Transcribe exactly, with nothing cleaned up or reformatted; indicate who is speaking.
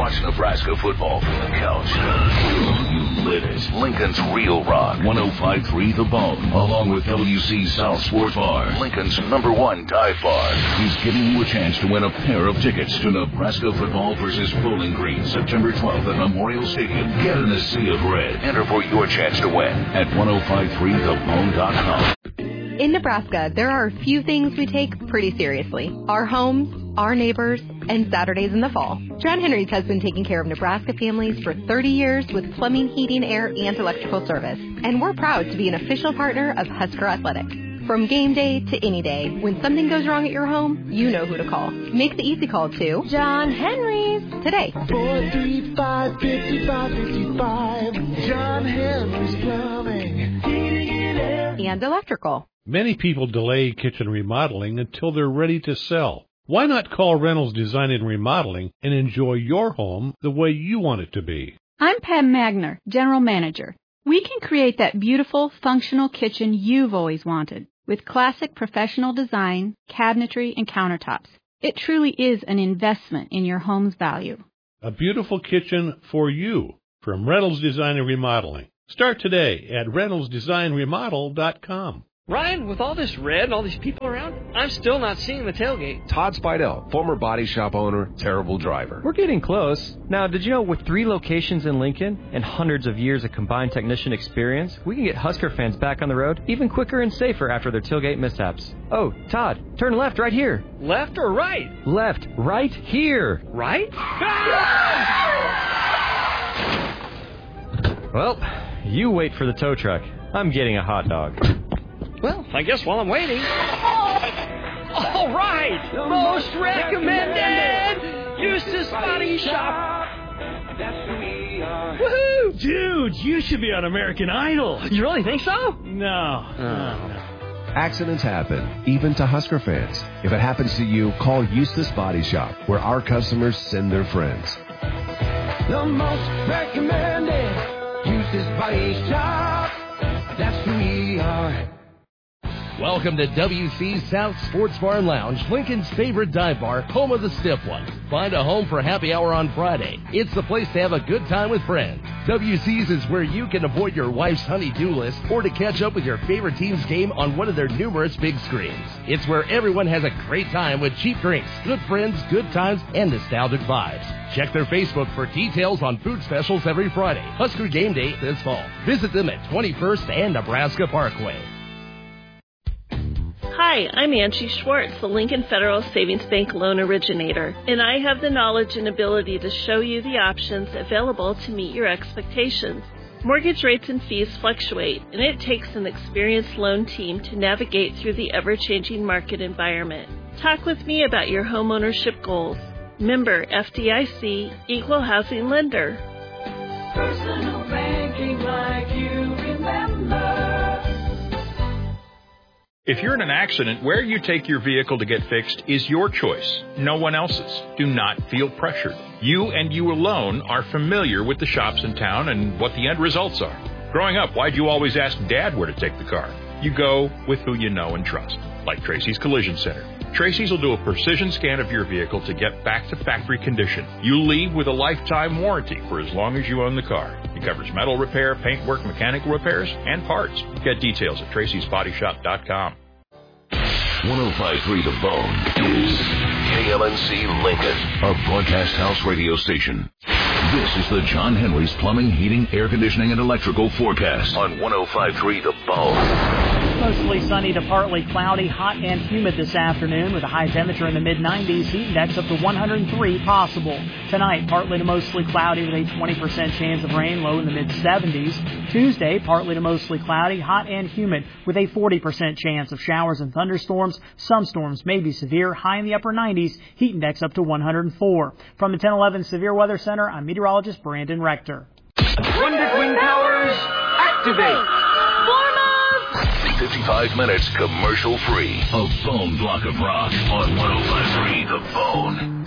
Speaker 1: Watch Nebraska football from the couch. You live it. Lincoln's Real Rock. one oh five point three The Bone. Along with W C South Sports Bar. Lincoln's number one dive bar. He's giving you a chance to win a pair of tickets to Nebraska football versus Bowling Green, September twelfth at Memorial Stadium. Get in a sea of red. Enter for your chance to win at ten fifty-three the bone dot com.
Speaker 2: In Nebraska, there are a few things we take pretty seriously. Our homes, our neighbors, and Saturdays in the fall. John Henry's has been taking care of Nebraska families for thirty years with plumbing, heating, air, and electrical service. And we're proud to be an official partner of Husker Athletics. From game day to any day, when something goes wrong at your home, you know who to call. Make the easy call to John Henry's today.
Speaker 3: four three five, five five five five. John Henry's Plumbing, Heating, and Air.
Speaker 2: And electrical.
Speaker 4: Many people delay kitchen remodeling until they're ready to sell. Why not call Reynolds Design and Remodeling and enjoy your home the way you want it to be?
Speaker 5: I'm Pam Magner, General Manager. We can create that beautiful, functional kitchen you've always wanted with classic professional design, cabinetry, and countertops. It truly is an investment in your home's value.
Speaker 4: A beautiful kitchen for you from Reynolds Design and Remodeling. Start today at reynolds design remodel dot com.
Speaker 6: Ryan, with all this red and all these people around, I'm still not seeing the tailgate.
Speaker 7: Todd Spidell, former body shop owner, terrible driver.
Speaker 8: We're getting close. Now, did you know with three locations in Lincoln and hundreds of years of combined technician experience, we can get Husker fans back on the road even quicker and safer after their tailgate mishaps? Oh, Todd, turn left right here.
Speaker 6: Left or right?
Speaker 8: Left, right here.
Speaker 6: Right?
Speaker 8: Well, you wait for the tow truck. I'm getting a hot dog.
Speaker 6: Well, I guess while I'm waiting... All right! Most recommended! Eustace Body Shop! Woohoo!
Speaker 9: Dude, you should be on American Idol.
Speaker 6: You really think so?
Speaker 9: No.
Speaker 6: Oh.
Speaker 9: no.
Speaker 7: Accidents happen, even to Husker fans. If it happens to you, call Eustace Body Shop, where our customers send their friends.
Speaker 3: The most recommended Eustace Body Shop. That's who we are.
Speaker 10: Welcome to W C South Sports Bar and Lounge, Lincoln's favorite dive bar, home of the stiff one. Find a home for happy hour on Friday. It's the place to have a good time with friends. W C's is where you can avoid your wife's honey-do list or to catch up with your favorite team's game on one of their numerous big screens. It's where everyone has a great time with cheap drinks, good friends, good times, and nostalgic vibes. Check their Facebook for details on food specials every Friday. Husker Game Day this fall. Visit them at twenty-first and Nebraska Parkway.
Speaker 11: Hi, I'm Angie Schwartz, the Lincoln Federal Savings Bank loan originator, and I have the knowledge and ability to show you the options available to meet your expectations. Mortgage rates and fees fluctuate, and it takes an experienced loan team to navigate through the ever-changing market environment. Talk with me about your homeownership goals. Member F D I C, Equal Housing Lender.
Speaker 3: Personal banking like you remember.
Speaker 12: If you're in an accident, where you take your vehicle to get fixed is your choice, no one else's. Do not feel pressured. You and you alone are familiar with the shops in town and what the end results are. Growing up, why'd you always ask Dad where to take the car? You go with who you know and trust, like Tracy's Collision Center. Tracy's will do a precision scan of your vehicle to get back to factory condition. You leave with a lifetime warranty for as long as you own the car. It covers metal repair, paint work, mechanical repairs, and parts. Get details at tracys body shop dot com.
Speaker 1: ten fifty-three The Bone is K L N C Lincoln, a broadcast house radio station. This is the John Henry's Plumbing, Heating, Air Conditioning, and Electrical forecast on ten fifty-three The Bone.
Speaker 13: Mostly sunny to partly cloudy, hot and humid this afternoon with a high temperature in the mid nineties, heat index up to one hundred three possible. Tonight, partly to mostly cloudy with a twenty percent chance of rain, low in the mid seventies. Tuesday, partly to mostly cloudy, hot and humid with a forty percent chance of showers and thunderstorms. Some storms may be severe, high in the upper nineties, heat index up to one hundred four. From the ten eleven Severe Weather Center, I'm meteorologist Brandon Rector.
Speaker 3: Wonder Twin Towers, activate!
Speaker 1: fifty-five minutes commercial free. A bone block of rock on ten fifty-three The Bone.